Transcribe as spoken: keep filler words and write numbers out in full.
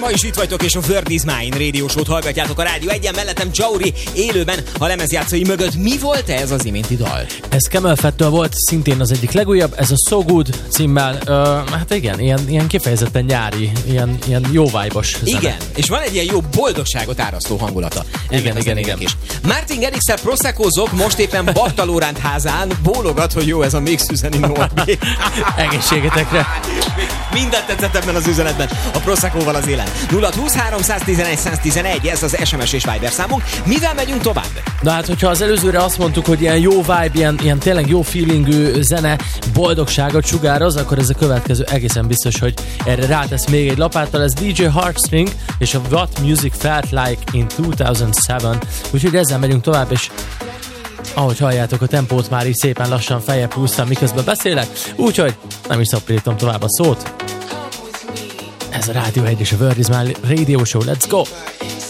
Ma is itt vagytok, és a Word is Mine Radio Show-t hallgatjátok a Rádió egyen, mellettem Jauri élőben a lemezjátszói mögött. Mi volt ez az iménti dal? Ez Camel Fat-től volt, szintén az egyik legújabb, ez a So Good címmel, uh, hát igen, ilyen, ilyen kifejezetten nyári, ilyen, ilyen jó vibe-os zene. Igen, és van egy ilyen jó boldogságot árasztó hangulata. Igen, igen, igen. Is. Martin Garrix-szel proseccozzok, most éppen Barta Lóránt házán, bólogat, hogy jó ez a Mix üzeni Norbi. Egészségetekre. Mindent tetszett ebben az üzenetben a Proseccóval az élen. nulla húsz három tizenegy száz tizenegy, ez az es em es és Viber számunk. Mivel megyünk tovább? Na hát, hogyha az előzőre azt mondtuk, hogy ilyen jó vibe, ilyen, ilyen tényleg jó feelingű zene, boldogságot sugároz, akkor ez a következő egészen biztos, hogy erre rátesz még egy lapáttal. Ez dé dzsé Heartstring és a What Music Felt Like in kétezer-hét. Úgyhogy ezzel megyünk tovább, és ahogy halljátok, a tempót már így szépen lassan feljebb húztam, miközben beszélek, úgyhogy nem is szaporítom tovább a szót. Ez a Rádió egy és a Word is Mine Radio Show, let's go!